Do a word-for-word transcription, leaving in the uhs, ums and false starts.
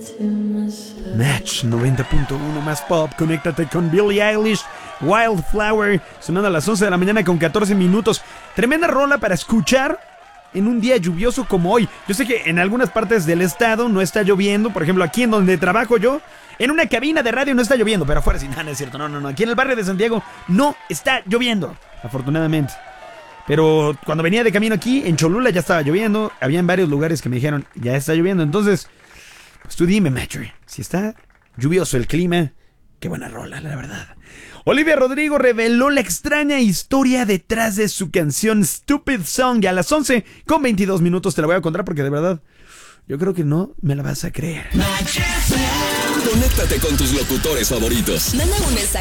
Match noventa punto uno más pop. Conéctate con Billie Eilish, Wildflower, sonando a las once de la mañana con catorce minutos. Tremenda rola para escuchar en un día lluvioso como hoy. Yo sé que en algunas partes del estado no está lloviendo. Por ejemplo, aquí en donde trabajo yo, en una cabina de radio no está lloviendo. Pero afuera sí, no, no es cierto. No, no, no. Aquí en el barrio de Santiago no está lloviendo, afortunadamente. Pero cuando venía de camino aquí, en Cholula ya estaba lloviendo. Había en varios lugares que me dijeron, ya está lloviendo. Entonces, pues tú dime, Matthew, si está lluvioso el clima, qué buena rola, la verdad. Olivia Rodrigo reveló la extraña historia detrás de su canción Stupid Song. Y a las once con veintidós minutos te la voy a contar porque de verdad yo creo que no me la vas a creer. Conéctate con tus locutores favoritos. Manda un mensaje